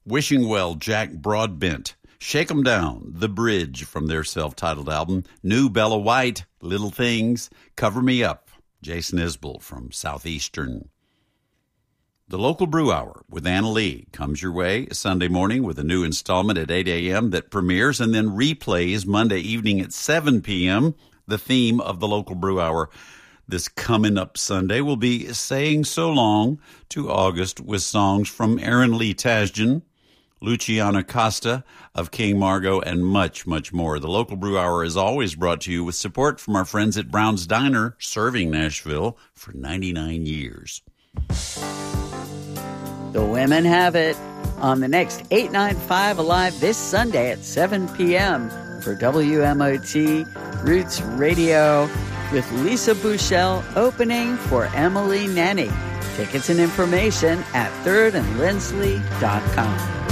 Wishing Well, Jack Broadbent. Shake 'em Down, The Bridge from their self-titled album. New Bella White, Little Things. Cover Me Up, Jason Isbell from Southeastern. The Local Brew Hour with Anna Lee comes your way Sunday morning with a new installment at 8 a.m. that premieres and then replays Monday evening at 7 p.m. The theme of the Local Brew Hour this coming up Sunday will be Saying So Long to August with songs from Aaron Lee Tasjan, Luciana Costa of King Margot, and much, much more. The Local Brew Hour is always brought to you with support from our friends at Brown's Diner, serving Nashville for 99 years. The women have it on the next 895 Alive this Sunday at 7 p.m. for WMOT Roots Radio with Lisa Bouchel opening for Emily Nenny. Tickets and information at thirdandlindsley.com.